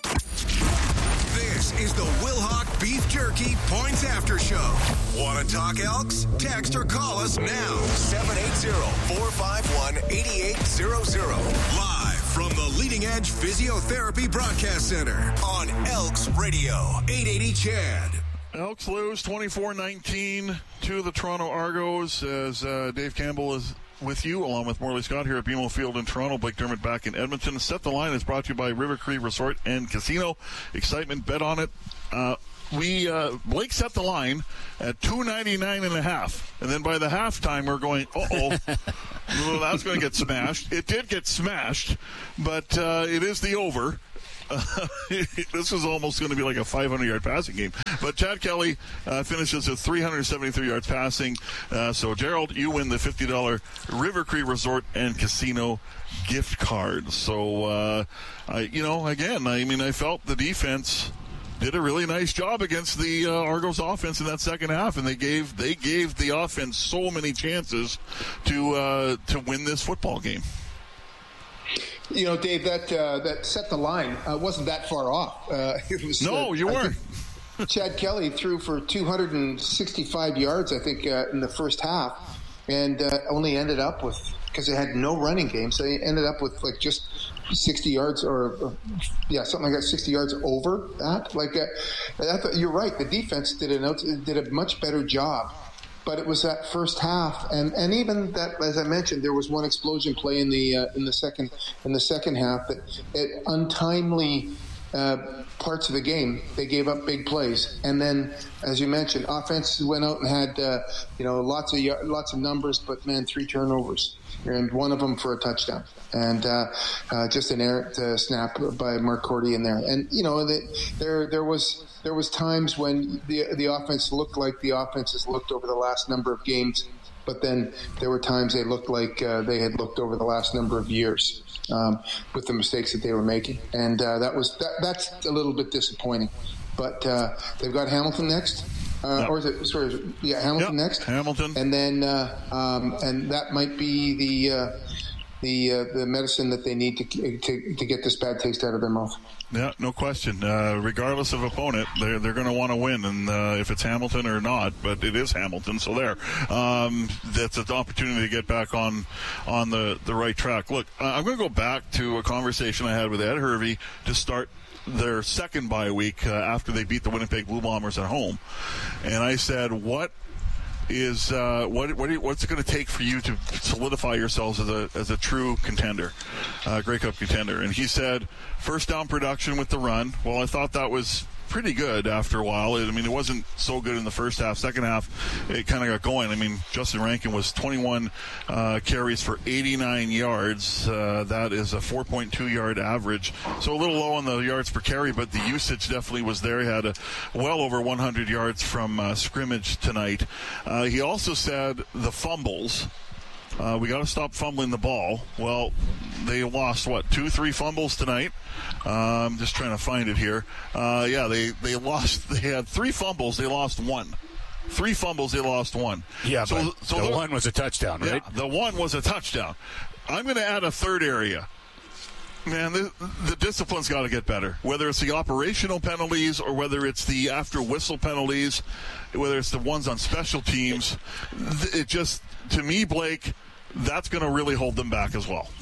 This is the Wilhauk Beef Jerky Points After Show. Want to talk Elks? Text or call us now. seven eight zero, four five one, eight eight zero zero. Live from the Leading Edge Physiotherapy Broadcast Center on Elks Radio, eight eighty C H E D. Elks lose twenty-four nineteen to the Toronto Argos as uh, Dave Campbell is with you, along with Morley Scott here at B M O Field in Toronto. Blake Dermott back in Edmonton. Set the Line is brought to you by River Cree Resort and Casino. Excitement, bet on it. Uh, we uh, Blake set the line at two ninety-nine and a half, and then by the halftime we're going, uh-oh, well, that's going to get smashed. It did get smashed, but uh, it is the over. Uh, this is almost going to be like a five hundred yard passing game. But Chad Kelly uh, finishes with three hundred seventy-three yards passing. Uh, so, Gerald, you win the fifty dollars River Cree Resort and Casino gift card. So, uh, I, you know, again, I mean, I felt the defense did a really nice job against the uh, Argos offense in that second half, and they gave they gave the offense so many chances to uh, to win this football game. You know, Dave, that uh, that set the line uh, wasn't that far off. Uh, it was no, uh, you weren't. Chad Kelly threw for two hundred sixty-five yards, I think, uh, in the first half, and uh, only ended up with, because they had no running game, so they ended up with like just sixty yards or, or yeah, something like that, sixty yards over that. Like, uh, I thought, you're right. The defense did a did a much better job. But it was that first half, and, and even that, as I mentioned, there was one explosion play in the uh, in the second in the second half that at untimely uh, parts of the game they gave up big plays, and then as you mentioned, offense went out and had uh, you know lots of lots of numbers, but man, three turnovers and one of them for a touchdown, and uh, uh, just an errant uh, snap by Mark Cordy in there, and you know the, there there was. There was times when the the offense looked like the offense has looked over the last number of games, but then there were times they looked like uh, they had looked over the last number of years um, with the mistakes that they were making, and uh, that was that, that's a little bit disappointing. But uh, they've got Hamilton next, uh, yep. or is it sorry? Yeah, Hamilton yep. next. Hamilton, and then uh, um, and that might be the. Uh, The uh, the medicine that they need to, to to get this bad taste out of their mouth. Yeah, no question. Uh, regardless of opponent, they're they're going to want to win, and uh, if it's Hamilton or not, but it is Hamilton, so there. Um, that's an opportunity to get back on on the, the right track. Look, uh, I'm going to go back to a conversation I had with Ed Hervey to start their second bye week uh, after they beat the Winnipeg Blue Bombers at home, and I said, what is uh, what what you, what's it going to take for you to solidify yourselves as a as a true contender, uh, Grey Cup contender? And he said, first down production with the run. Well, I thought that was pretty good after a while. I mean, it wasn't so good in the first half. Second half, it kind of got going. I mean, Justin Rankin was twenty-one uh, carries for eighty-nine yards. Uh, that is a four point two yard average. So a little low on the yards per carry, but the usage definitely was there. He had a, well over one hundred yards from uh, scrimmage tonight. Uh, he also said the fumbles. Uh, we got to stop fumbling the ball. Well, they lost, what, two, three fumbles tonight? Uh, I'm just trying to find it here. Uh, yeah, they, they lost. They had three fumbles. They lost one. Three fumbles. They lost one. Yeah, so, but so the one was a touchdown, right? Yeah, the one was a touchdown. I'm going to add a third area. Man, the, the discipline's got to get better. Whether it's the operational penalties or whether it's the after whistle penalties, whether it's the ones on special teams, it just, to me, Blake, that's going to really hold them back as well.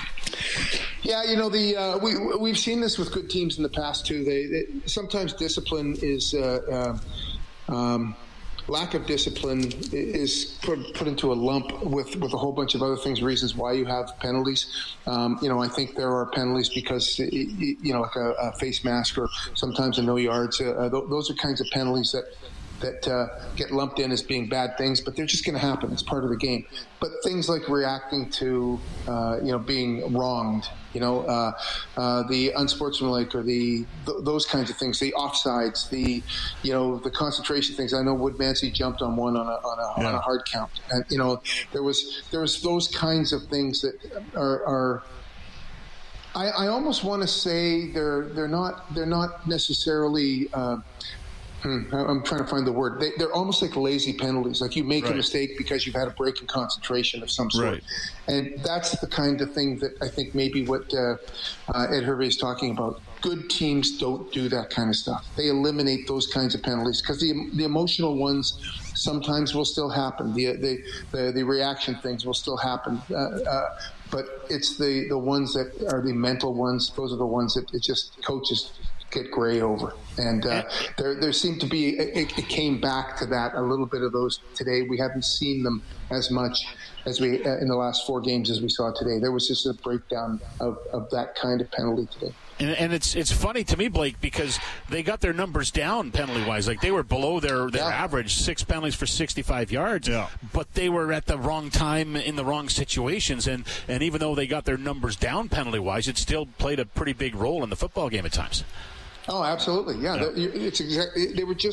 Yeah, you know, the uh, we we've seen this with good teams in the past too. They, they sometimes discipline is uh, uh, um, lack of discipline is put put into a lump with, with a whole bunch of other things, reasons why you have penalties. Um, you know, I think there are penalties because you know, like a, a face mask or sometimes a no yards. Uh, th- those are kinds of penalties that. that uh, get lumped in as being bad things, but they're just going to happen. It's part of the game. But things like reacting to, uh, you know, being wronged, you know, uh, uh, the unsportsmanlike or the th- those kinds of things, the offsides, the, you know, the concentration things. I know Woodmansey jumped on one on a on a, yeah. on a hard count, and you know, there was there was those kinds of things that are. are I, I almost want to say they're they're not they're not necessarily. Uh, Hmm, I'm trying to find the word. They, they're almost like lazy penalties. Like you make right. a mistake because you've had a break in concentration of some sort. Right. And that's the kind of thing that I think maybe what uh, uh, Ed Hervey is talking about. Good teams don't do that kind of stuff. They eliminate those kinds of penalties because the the emotional ones sometimes will still happen. The the the, the reaction things will still happen. Uh, uh, but it's the, the ones that are the mental ones. Those are the ones that it just coaches get gray over. And uh, there there seemed to be, it, it came back to that, a little bit of those today. We haven't seen them as much as we uh, in the last four games as we saw today. There was just a breakdown of, of that kind of penalty today. And, and it's it's funny to me, Blake, because they got their numbers down penalty-wise. Like, they were below their, their yeah. average, six penalties for sixty-five yards. Yeah. But they were at the wrong time in the wrong situations. And, and even though they got their numbers down penalty-wise, it still played a pretty big role in the football game at times. Oh, absolutely. Yeah, yeah. It's exactly. They were just